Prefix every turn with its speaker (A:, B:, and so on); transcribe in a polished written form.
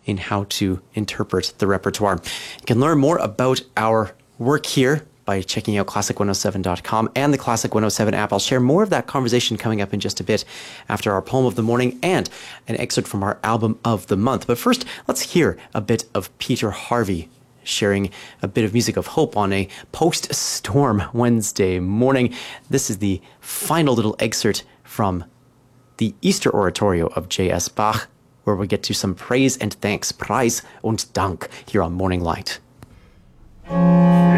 A: in how to interpret the repertoire. You can learn more about our work here by checking out classic107.com and the Classic 107 app. I'll share more of that conversation coming up in just a bit after our poem of the morning and an excerpt from our album of the month. But first, let's hear a bit of Peter Harvey sharing a bit of music of hope on a post-storm Wednesday morning. This is the final little excerpt from the Easter Oratorio of J.S. Bach, where we get to some praise and thanks, Preis und Dank, here on Morning Light.